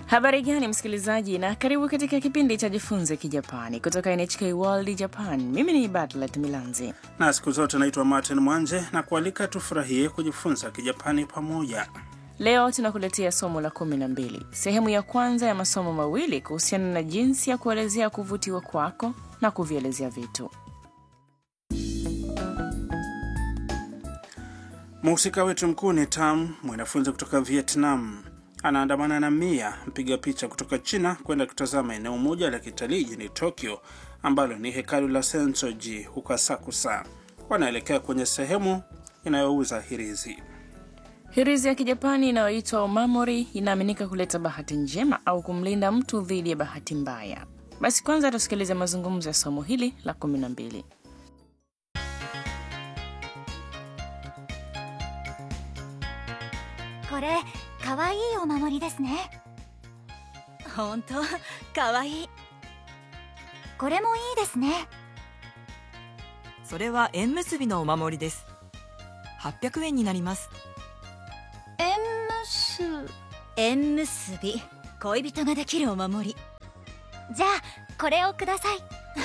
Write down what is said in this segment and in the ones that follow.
Habari gani msikilizaji, na karibu katika kipindi cha Jifunze Kijapani kutoka NHK World Japan. Mimi ni Bartlett Milanzi. Na siku zote naitwa Martin Mwanje na kualika tufurahie kujifunza Kijapani pamoja. Leo tunakuletea somo la 12, sehemu ya kwanza ya masomo mawili kuhusiana na jinsi ya kuelezea kuvutiwa kwako na kuvielezea vitu. Mhusika wetu mkuu ni Tam, mwanafunzi kutoka Vietnam. Anaandamana na Mia, mpiga picha kutoka China, kwenda kutazama eneo moja la kitalii jijini Tokyo ambalo ni hekalu la Sensoji huko Asakusa. Wanaelekea kwenye sehemu inayouza hirizi. Hirizi ya Kijapani inayoitwa omamori inaaminika kuleta bahati njema au kumlinda mtu dhidi ya bahati mbaya. Basi kwanza tusikilize mazungumzo ya somo hili la 12. これかわいいお守りですね。ほんとかわいい。これもいいですね。 それは縁結びのお守りです。800円になります。 縁結び、恋人ができるお守り。じゃあこれをください。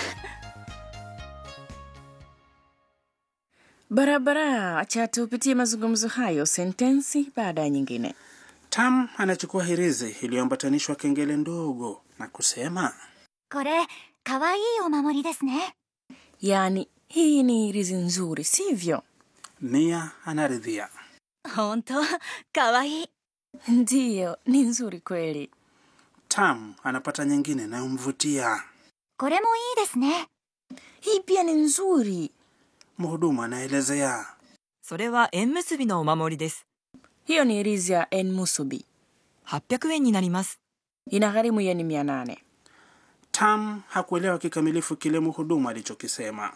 Barabara, acha tupitie mazungumzo hayo sentensi baada ya nyingine. Tam anachukua hirizi iliyoambatanishwa kengele ndogo na kusema, これかわいいお守りですね。 Yani, hii ni hirizi nzuri, sivyo? Mia anaridhia. ほんとかわいい。 Ndiyo, ni nzuri kweli. Tam anapata nyingine inayomvutia. これもいいですね。 Hii pia ni nzuri. Mhudumu anaelezea. それは縁結びのお守りです。 Hiyo ni hirizi ya enmusubi. 800円になります。 Inagharimu yeni 800. Tam hakuelewa kikamilifu kile mhudumu alichokisema.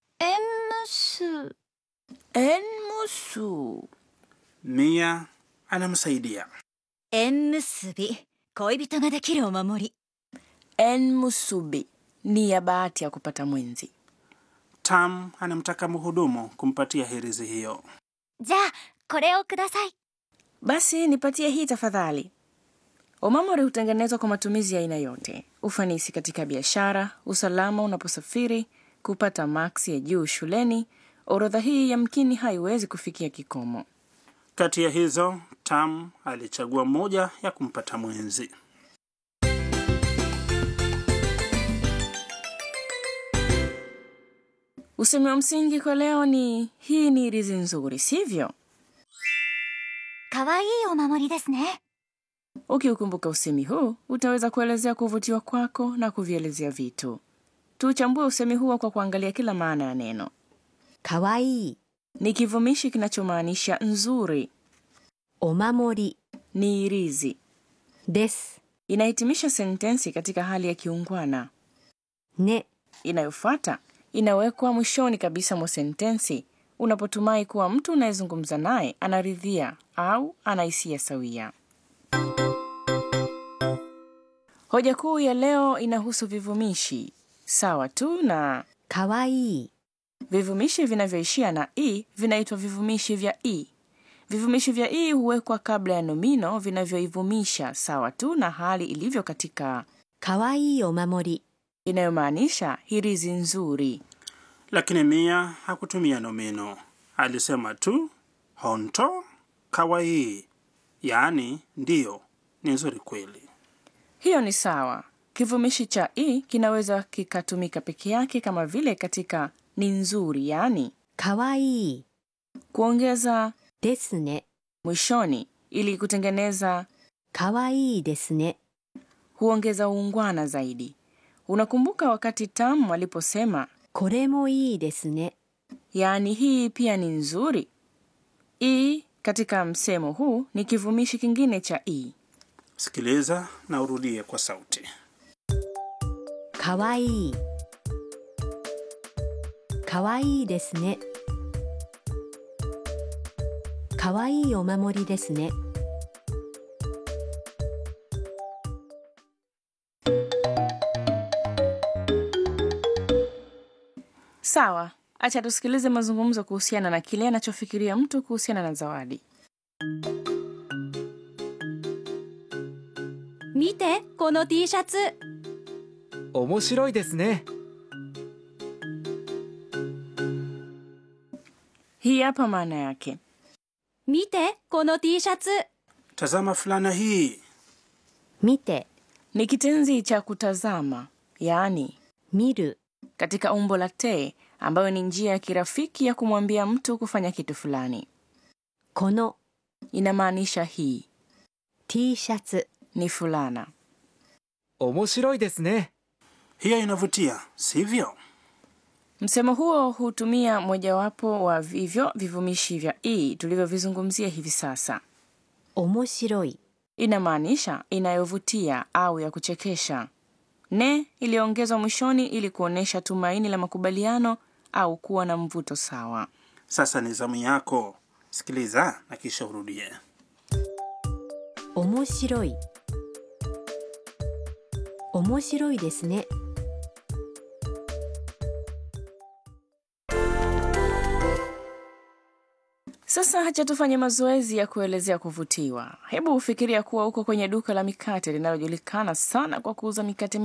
enmusu. Mia anamsaidia. 縁結び、恋人ができるお守り。 Enmusubi ni ya bahati ya kupata mwenzi. Tam anamtaka mhudumu kumpatia hirizi hiyo. じゃあこれをください。 Basi nipatie hii tafadhali. Omamori hutengenezwa kwa matumizi ya aina yote. Ufanisi katika biashara, usalama unaposafiri, kupata maksi ya juu shuleni. Orodha hii yamkini haiwezi kufikia kikomo. Kati ya hizo, Tam alichagua moja ya kumpata mwenzi. Usemi wa msingi kwa leo ni hii ni hirizi nzuri, sivyo? かわいいお守りですね。 Ukiukumbuka usemi huu, utaweza kuelezea kuvutiwa kwako na kuvielezea vitu. Tuchambue usemi huo kwa kuangalia kila maana ya neno. かわいい。 Ni kivumishi kinachomaanisha nzuri. お守り Ni hirizi. です。 Inahitimisha sentensi katika hali ya kiungwana. ね。 Inayofuata inawekwa mwishoni kabisa mwa sentensi unapotumai kuwa mtu unayezungumza naye anaridhia au anahisia sawia. Hoja kuu ya leo inahusu vivumishi sawa tu na かわいい。 vivumishi vinavyoishia na i vinaitwa vivumishi vya i. Vivumishi vya i huwekwa kabla ya nomino vinavyoivumisha sawa tu na hali ilivyo katika かわいいお守り。 inayomaanisha hirizi nzuri. Lakini Mia hakutumia nomino. Alisema tu, honto kawaii. Yaani, ndiyo, ni nzuri kweli. Hiyo ni sawa. Kivumishi cha i kinaweza kikatumika peke yake kama vile katika ni nzuri, yani かわいい。 kuongeza ですね。 mwishoni ili kutengeneza かわいいですね。 huongeza uungwana zaidi. Unakumbuka wakati Tam waliposema これもいいですね。 yani hii pia ni nzuri. I katika msemo huu ni kivumishi kingine cha i. Sikiliza na urudie kwa sauti. かわいい。かわいいですね。かわいいお守りですね。 Sawa, acha tusikilize mazungumzo kuhusiana na kile anachofikiria mtu kuhusiana na zawadi. 見てこの T シャツ。 面白いですね。 Hii hapa maana yake. 見てこの T シャツ。 Tazama fulana hii. 見て Ni kitenzi cha kutazama, yaani 見る katika umbo la te, ambayo ni njia ya kirafiki ya kumwambia mtu kufanya kitu fulani. この Inamaanisha hii T シャツ。 ni fulana. 面白いですね。 Hiyo inavutia, sivyo? Msemo huo hutumia mojawapo wa vivyo vivumishi vya i tulivyovizungumzia hivi sasa. 面白い Inamaanisha inayovutia au ya kuchekesha. Ne iliongezwa mwishoni ili kuonesha tumaini la makubaliano au kuwa na mvuto sawa. Sasa ni zamu yako. Sikiliza na kisha urudie. 面白い。面白いですね。 Sasa hacha tufanye mazoezi ya kuelezea kuvutiwa. Hebu ufikiria kuwa uko kwenye duka la mikate linalojulikana sana kwa kuuza mikate